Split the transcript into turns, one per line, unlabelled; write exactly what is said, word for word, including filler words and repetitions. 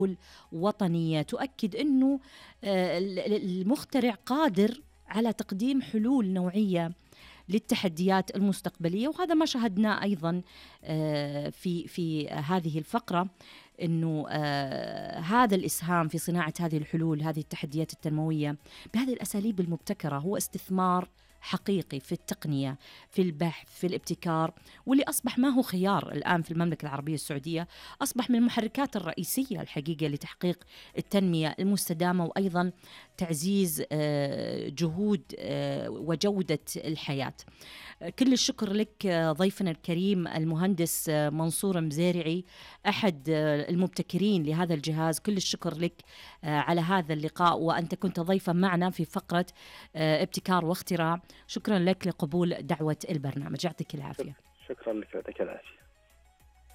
وطنية تؤكد أنه آه، المخترع قادر على تقديم حلول نوعية للتحديات المستقبلية. وهذا ما شاهدناه أيضا آه، في في هذه الفقرة، أنه آه هذا الإسهام في صناعة هذه الحلول، هذه التحديات التنموية بهذه الأساليب المبتكرة، هو استثمار حقيقي في التقنية، في البحث، في الابتكار، واللي أصبح ما هو خيار الآن في المملكة العربية السعودية، أصبح من المحركات الرئيسية الحقيقة لتحقيق التنمية المستدامة، وأيضا تعزيز آه جهود آه وجودة الحياة. كل الشكر لك ضيفنا الكريم المهندس منصور مزيرعي، أحد المبتكرين لهذا الجهاز. كل الشكر لك على هذا اللقاء، وأنت كنت ضيفا معنا في فقرة ابتكار واختراع. شكرا لك لقبول دعوة البرنامج، يعطيك العافية.
شكرا لك، يعطيك العافية.